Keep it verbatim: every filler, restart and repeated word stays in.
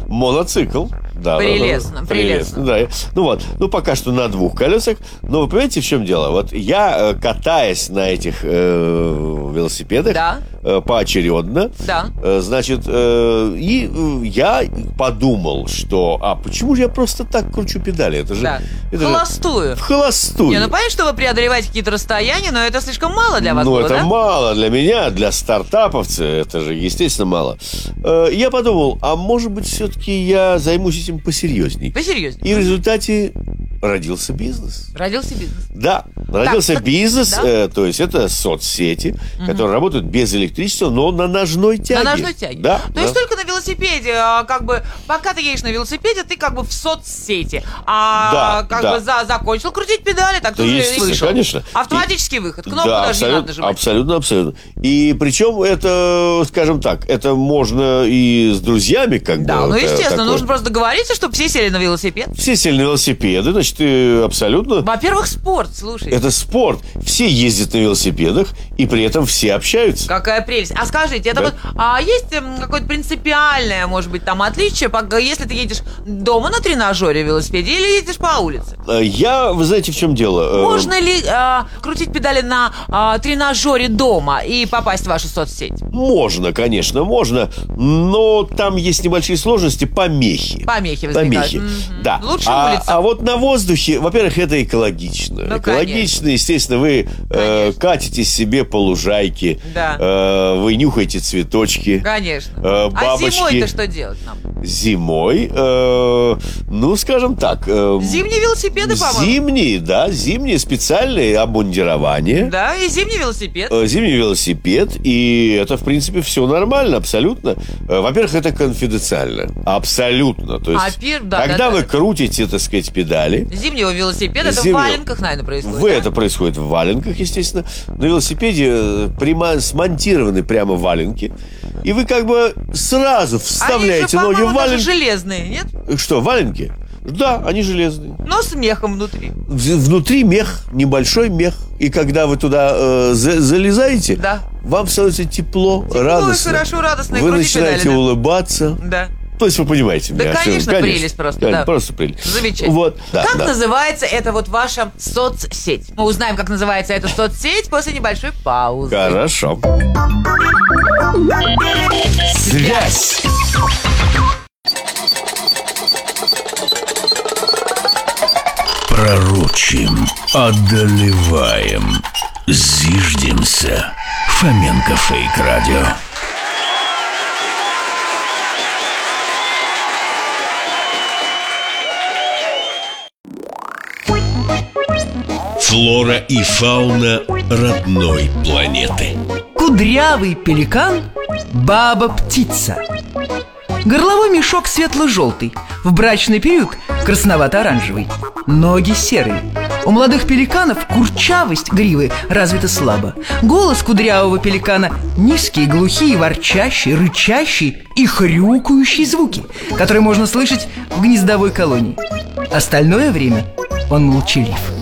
моноцикл. Да, прелестно, да, да, прелестно. Да. Ну вот, ну пока что на двух колесах. Но вы понимаете, в чем дело? Вот я, катаясь на этих э, велосипедах, да. э, поочередно, да. э, значит, э, и э, я подумал, что, а почему же я просто так кручу педали? Это же... Да. Это в холостую. Же, в холостую. Не, ну понятно, что вы преодолеваете какие-то расстояния, но это слишком мало для вас Ну, было, это да? мало для меня, для стартаповца, это же, естественно, мало. Э, я подумал, а может быть, все-таки я займусь этим посерьезней. Посерьезней. И в результате родился бизнес. Родился бизнес. Да, родился так, бизнес, да? э, то есть это соцсети, угу. которые работают без электричества, но на ножной тяге. На ножной тяге. Да. То да. есть только на велосипеде, как бы, пока ты едешь на велосипеде, ты как бы в соцсети. А да, как да. бы за, закончил крутить педали, так да ты есть, уже вышел. Конечно. Автоматический и, выход. Кнопку да, даже не надо нажимать. Абсолютно, абсолютно. И причем это, скажем так, это можно и с друзьями как да, бы. Да, ну естественно, такое. Нужно просто договориться, чтобы все сели на велосипед. Все сели на велосипеды, значит, и абсолютно... Во-первых, спорт, слушай. Это спорт. Все ездят на велосипедах, и при этом все общаются. Какая прелесть. А скажите, это да. вот, а есть какое-то принципиальное, может быть, там отличие, если ты едешь дома на тренажере велосипеде или едешь по улице? Я, вы знаете, в чем дело? Можно ли а, крутить педали на а, тренажере дома и попасть в вашу соцсеть? Можно, конечно, можно, но там есть небольшие сложности, помехи. Помехи возникают. Помехи, mm-hmm. да. Лучше а, улица. А вот на воздухе, во-первых, это экологично. Ну, экологично, конечно. естественно, вы э, катитесь себе по лужайке, да. э, вы нюхаете цветочки. Конечно. Э, бабочки. А зимой-то что делать нам? Зимой, э, ну, скажем так... Э, зимние велосипеды, по-моему. Зимние, да, зимние специальные обмундирования. Да, и зимний велосипед. Э, зимний велосипед, и это, в принципе, все нормально, абсолютно. Э, во-первых, это конфиденциально. Абсолютно. То есть, а пир, да, когда да, вы да. крутите, так сказать, педали... Зимнего велосипеда, зимнего... это в валенках, наверное, происходит. Вы да? Это происходит в валенках, естественно. На велосипеде прямо, смонтированы прямо валенки. И вы как бы сразу вставляете они же, ноги в валенки. Железные, нет? Что, валенки? Да, они железные. Но с мехом внутри. Внутри мех, небольшой мех. И когда вы туда э, за- залезаете, да. вам становится тепло, тепло радостно. И хорошо, радостно. Вы начинаете педали, улыбаться. Да. То есть вы понимаете да, меня. Да, конечно, конечно, прелесть просто. Конечно, да. Просто прелесть. Замечательно. Вот, да, как да. называется эта вот ваша соцсеть? Мы узнаем, как называется эта соцсеть после небольшой паузы. Хорошо. Связь. Пророчим, одолеваем, зиждемся. Фоменко Фейк Радио. Флора и фауна родной планеты. Кудрявый пеликан, баба-птица. Горловой мешок светло-желтый, в брачный период красновато-оранжевый. Ноги серые. У молодых пеликанов курчавость гривы развита слабо. Голос кудрявого пеликана – низкие, глухие, ворчащие, рычащие и хрюкающие звуки, которые можно слышать в гнездовой колонии. Остальное время он молчалив.